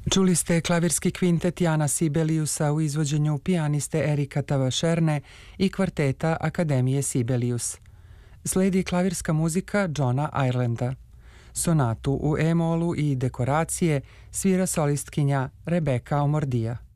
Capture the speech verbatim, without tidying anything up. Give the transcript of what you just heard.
Čuli ste klavirski kvintet Jana Sibeliusa u izvođenju pijaniste Erika Tavašerne i kvarteta Akademije Sibelius. Sledi klavirska muzika Johna Irelanda. Sonatu u e-molu i dekoracije svira solistkinja Rebeka Omordija.